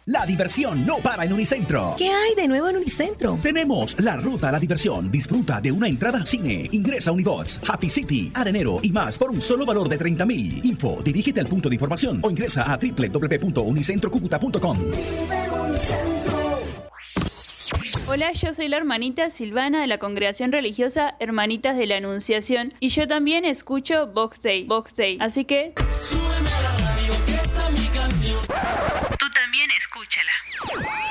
La diversión no para en Unicentro. ¿Qué hay de nuevo en Unicentro? Tenemos la ruta a la diversión. Disfruta de una entrada al cine. Ingresa a Unibox, Happy City, Arenero y más por un solo valor de 30.000. Info, dirígete al punto de información o ingresa a www.unicentrocucuta.com. Hola, yo soy la hermanita Silvana de la Congregación Religiosa Hermanitas de la Anunciación y yo también escucho Box Day, así que súbeme a la radio que está mi canción. Tú también escúchala.